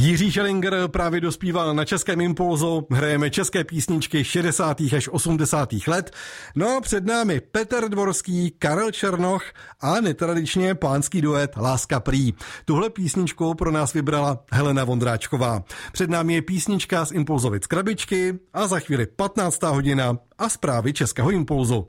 Jiří Schellinger právě dospíval na Českém Impulzu, hrajeme české písničky 60. až 80. let. No a před námi Petr Dvorský, Karel Černoch a netradičně pánský duet Láska prý. Tuhle písničku pro nás vybrala Helena Vondráčková. Před námi je písnička z Impulzovic krabičky a za chvíli 15. hodina a zprávy Českého Impulzu.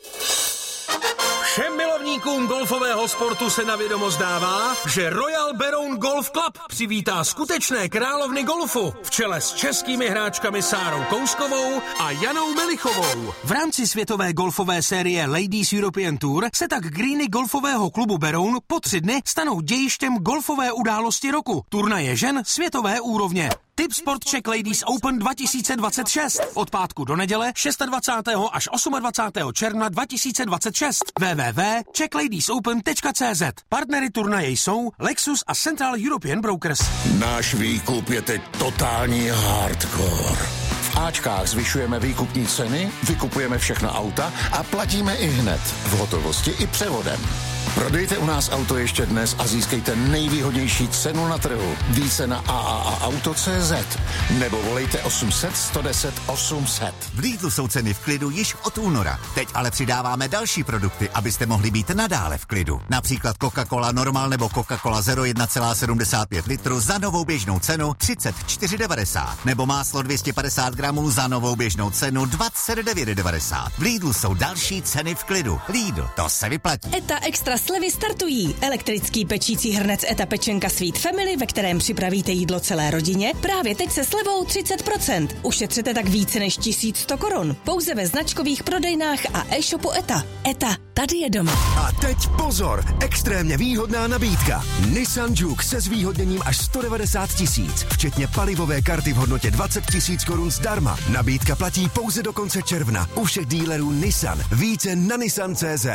Všem milovníkům golfového sportu se na vědomost dává, že Royal Beroun Golf Club přivítá skutečné královny golfu v čele s českými hráčkami Sárou Kouskovou a Janou Melichovou. V rámci světové golfové série Ladies European Tour se tak greeny golfového klubu Beroun po 3 dny stanou dějištěm golfové události roku, turnaje žen světové úrovně. Tip Sport Czech Ladies Open 2026. Od pátku do neděle 26. až 28. června 2026. www.czechladiesopen.cz. Partnery turnaje jsou Lexus a Central European Brokers. Náš výkup je teď totální hardcore. V Ačkách zvyšujeme výkupní ceny, vykupujeme všechna auta a platíme i hned. V hotovosti i převodem. Prodejte u nás auto ještě dnes a získejte nejvýhodnější cenu na trhu. Více na AAAauto.cz nebo volejte 800 110 800. V Lidlu jsou ceny v klidu již od února. Teď ale přidáváme další produkty, abyste mohli být nadále v klidu. Například Coca-Cola Normal nebo Coca-Cola Zero 1,75 litru za novou běžnou cenu 34,90. Nebo máslo 250 gramů za novou běžnou cenu 29,90. V Lidlu jsou další ceny v klidu. Lidl, to se vyplatí. ETA Extra slevy startují. Elektrický pečící hrnec ETA Pečenka Sweet Family, ve kterém připravíte jídlo celé rodině, právě teď se slevou 30%. Ušetřete tak více než 1100 korun. Pouze ve značkových prodejnách a e-shopu ETA. ETA, tady je doma. A teď pozor, extrémně výhodná nabídka. Nissan Juke se zvýhodněním až 190 000, včetně palivové karty v hodnotě 20 000 korun zdarma. Nabídka platí pouze do konce června. U všech dílerů Nissan. Více na nissan.cz.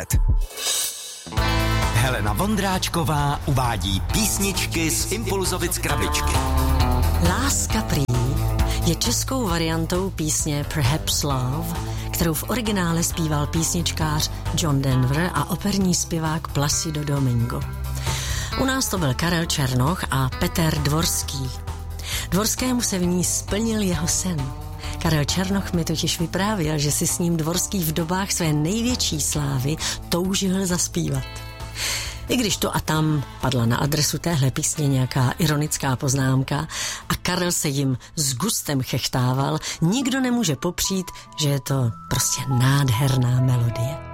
Helena Vondráčková uvádí písničky z Impulzovic krabičky. Láska prý je českou variantou písně Perhaps Love, kterou v originále zpíval písničkář John Denver a operní zpěvák Placido Domingo. U nás to byl Karel Černoch a Petr Dvorský. Dvorskému se v ní splnil jeho sen. Karel Černoch mi totiž vyprávěl, že si s ním Dvorský v dobách své největší slávy toužil zaspívat. I když to a tam padla na adresu téhle písně nějaká ironická poznámka a Karel se jim s gustem chechtával, nikdo nemůže popřít, že je to prostě nádherná melodie.